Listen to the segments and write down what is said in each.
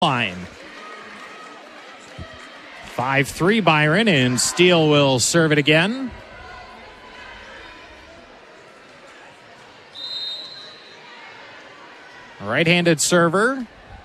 line. 5-3 Byron, and Steele will serve it again. Right-handed server.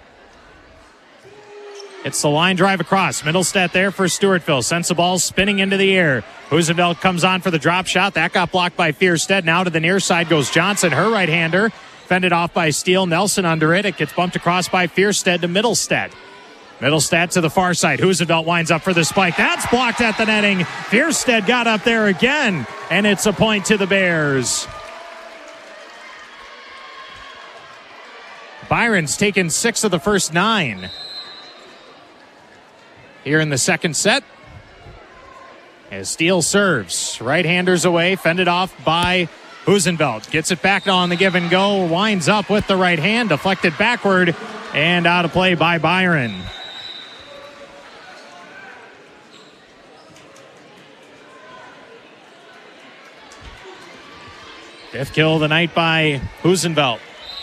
It's the line drive across. Middlestead there for Stewartville. Sends the ball spinning into the air. Husenveld comes on for the drop shot. That got blocked by Fierstead. Now to the near side goes Johnson, her right-hander. Fended off by Steele. Nelson under it. It gets bumped across by Fierstead to Middlestead. Middlestead to the far side. Husenveld winds up for the spike. That's blocked at the netting. Fierstead got up there again, and it's a point to the Bears. Byron's taken 6 of the first 9. Here in the second set, as Steele serves. Right-handers away, fended off by Husenveld. Gets it back on the give and go, winds up with the right hand, deflected backward, and out of play by Byron. Fifth kill of the night by Husenveld.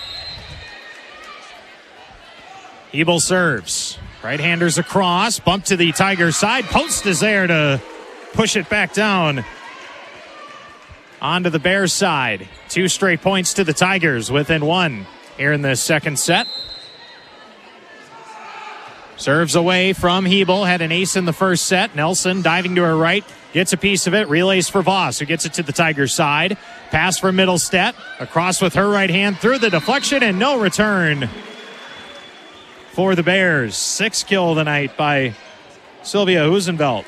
Hebel serves. Right-handers across, bump to the Tigers side. Post is there to push it back down onto the Bears side. 2 straight points to the Tigers within 1 here in the second set. Serves away from Hebel. Had an ace in the first set. Nelson diving to her right. Gets a piece of it. Relays for Voss, who gets it to the Tigers side. Pass for Middlestead. Across with her right hand through the deflection and no return for the Bears. 6th kill of the night by Sylvia Husenveld.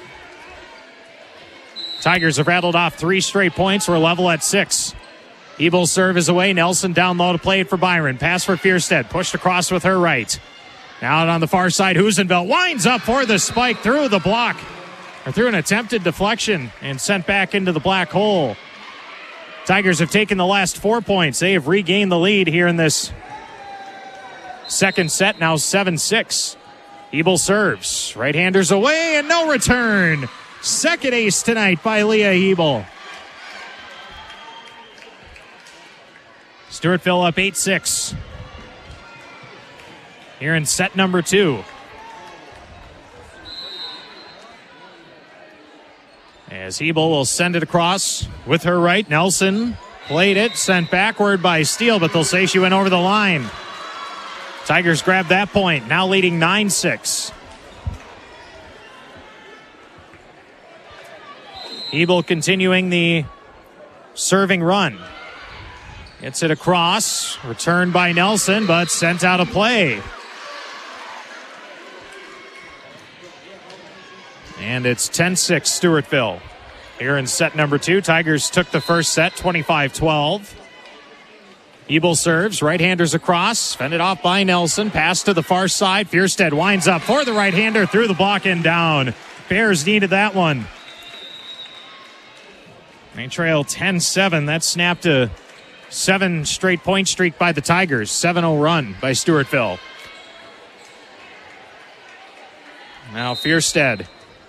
Tigers have rattled off 3 straight points. We're level at 6. Hebel's serve is away. Nelson down low to play it for Byron. Pass for Fierstead. Pushed across with her right. Now out on the far side, Husenveld winds up for the spike through the block. Or through an attempted deflection and sent back into the black hole. Tigers have taken the last 4 points. They have regained the lead here in this second set, now 7-6. Hebel serves. Right-handers away and no return. Second ace tonight by Leah Hebel. Stewartville up 8-6. Here in set number 2. As Hebel will send it across with her right. Nelson played it, sent backward by Steele, but they'll say she went over the line. Tigers grab that point, now leading 9-6. Hebel continuing the serving run. Gets it across, returned by Nelson, but sent out of play. And it's 10-6 Stewartville. Here in set number 2, Tigers took the first set, 25-12. Hebel serves, right-handers across, fended off by Nelson, pass to the far side. Fierstead winds up for the right-hander through the block and down. Bears needed that one. They trail 10-7. That snapped a 7 straight point streak by the Tigers. 7-0 run by Stewartville. Now Fierstead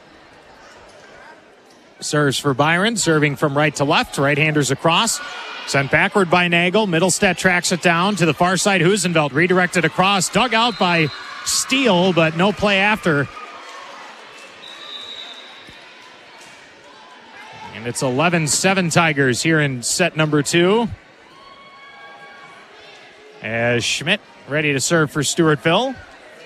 serves for Byron, serving from right to left. Right-handers across. Sent backward by Nagel. Middlestead tracks it down to the far side. Husenveld redirected across. Dug out by Steele, but no play after. And it's 11-7 Tigers here in set number 2. As Schmidt ready to serve for Stewartville.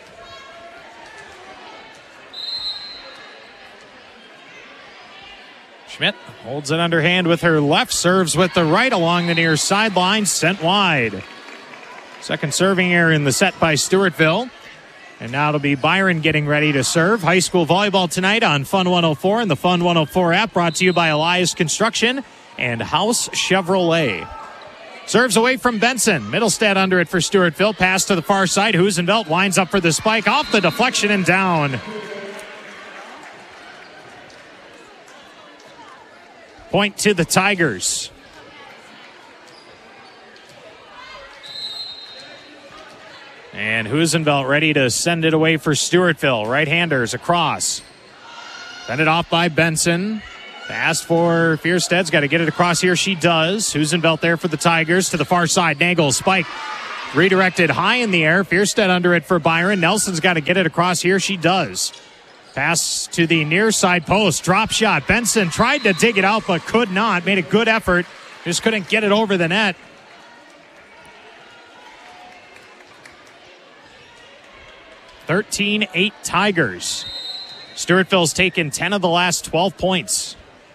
Schmidt holds it underhand with her left, serves with the right along the near sideline, sent wide. Second serving error in the set by Stewartville. And now it'll be Byron getting ready to serve. High school volleyball tonight on Fun 104 and the Fun 104 app, brought to you by Elias Construction and House Chevrolet. Serves away from Benson. Middlestead under it for Stewartville. Pass to the far side. Husenveld winds up for the spike. Off the deflection and down. Point to the Tigers. And Husenveld ready to send it away for Stewartville. Right-handers across. Send it off by Benson. Pass for Fierstead's got to get it across here. She does. Husenveld there for the Tigers to the far side. Nagel spike Redirected high in the air. Fierstead under it for Byron. Nelson's got to get it across here. She does. Pass to the near side post. Drop shot. Benson tried to dig it out but could not. Made a good effort. Just couldn't get it over the net. (13-8) Tigers. Stewartville's taken 10 of the last 12 points.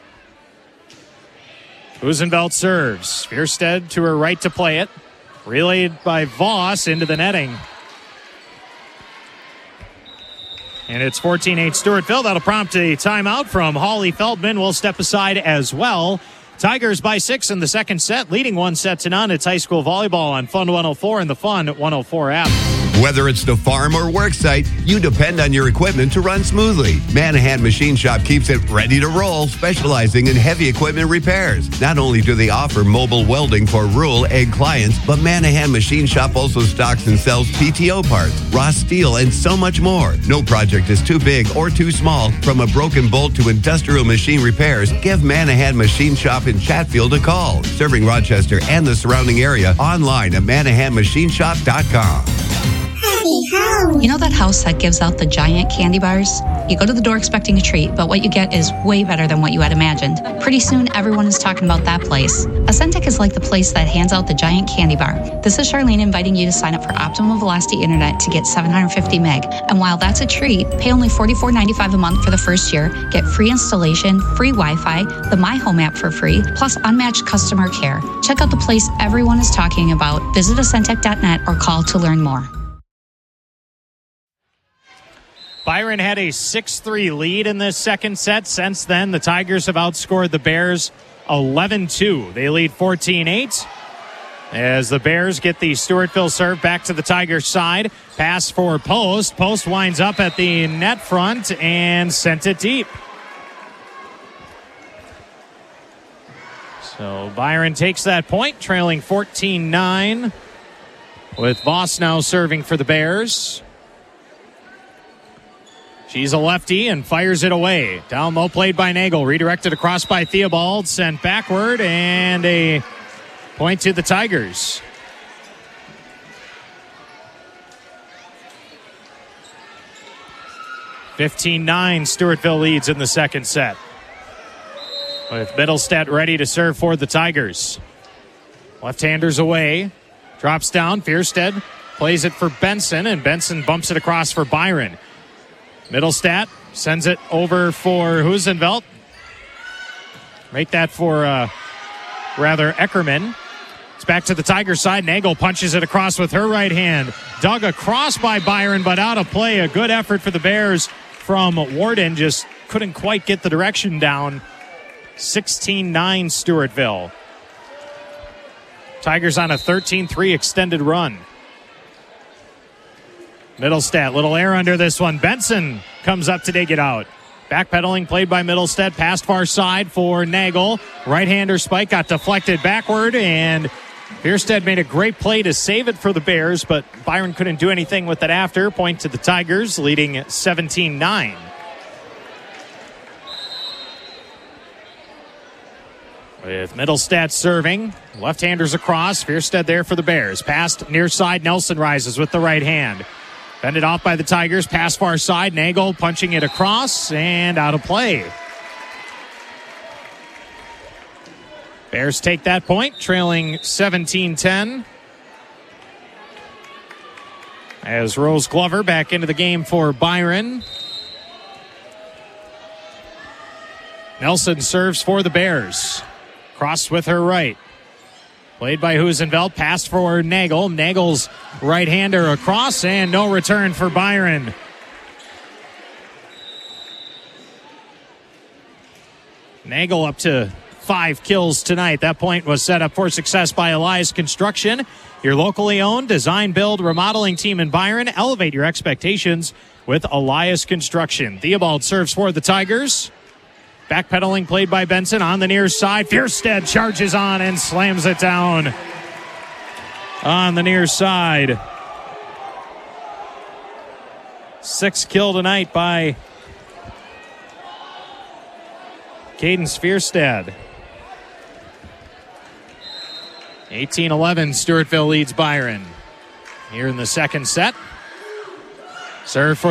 Husenveld serves. Fierstead to her right to play it. Relayed by Voss into the netting. And it's 14-8 Stewartville. That'll prompt a timeout from Holly Feldman. We'll step aside as well. Tigers by 6 in the second set, leading 1-0. It's high school volleyball on Fun 104 and the Fun 104 app. Whether it's the farm or work site, you depend on your equipment to run smoothly. Manahan Machine Shop keeps it ready to roll, specializing in heavy equipment repairs. Not only do they offer mobile welding for rural ag clients, but Manahan Machine Shop also stocks and sells PTO parts, raw steel, and so much more. No project is too big or too small. From a broken bolt to industrial machine repairs, give Manahan Machine Shop in Chatfield a call. Serving Rochester and the surrounding area, online at ManahanMachineShop.com. You know that house that gives out the giant candy bars? You go to the door expecting a treat, but what you get is way better than what you had imagined. Pretty soon, everyone is talking about that place. Ascentec is like the place that hands out the giant candy bar. This is Charlene inviting you to sign up for Optimum Velocity Internet to get 750 meg. And while that's a treat, pay only $44.95 a month for the first year, get free installation, free Wi-Fi, the My Home app for free, plus unmatched customer care. Check out the place everyone is talking about. Visit Ascentec.net or call to learn more. Byron had a 6-3 lead in this second set. Since then, the Tigers have outscored the Bears 11-2. They lead 14-8 as the Bears get the Stewartville serve back to the Tigers' side. Pass for Post. Post winds up at the net front and sent it deep. So Byron takes that point, trailing 14-9, with Voss now serving for the Bears. She's a lefty and fires it away. Down low, played by Nagel. Redirected across by Theobald. Sent backward, and a point to the Tigers. (15-9) Stewartville leads in the second set. With Middlestead ready to serve for the Tigers. Left-handers away. Drops down. Fierstead plays it for Benson, and Benson bumps it across for Byron. Middlestead sends it over for Husenveld. Make that for, Eckerman. It's back to the Tigers' side. Nagel punches it across with her right hand. Dug across by Byron, but out of play. A good effort for the Bears from Warden. Just couldn't quite get the direction down. 16-9 Stewartville. Tigers on a 13-3 extended run. Middlestead, little air under this one. Benson comes up to dig it out. Backpedaling, played by Middlestead. Past far side for Nagel. Right-hander spike got deflected backward, and Fierstead made a great play to save it for the Bears, but Byron couldn't do anything with it after. Point to the Tigers, leading 17-9. With Middlestead serving. Left-handers across. Fierstead there for the Bears. Past near side. Nelson rises with the right hand. Fended off by the Tigers. Pass far side. Nagel punching it across and out of play. Bears take that point, trailing 17-10. As Rose Glover back into the game for Byron. Nelson serves for the Bears. Cross with her right. Played by Husenveld. Pass for Nagel. Nagel's right-hander across, and no return for Byron. Nagel up to 5 kills tonight. That point was set up for success by Elias Construction, your locally owned design, build, remodeling team in Byron. Elevate your expectations with Elias Construction. Theobald serves for the Tigers. Backpedaling, played by Benson on the near side. Fierstead charges on and slams it down on the near side. 6th kill tonight by Cadence Fierstead. 18-11, Stewartville leads Byron. here in the second set. Serve for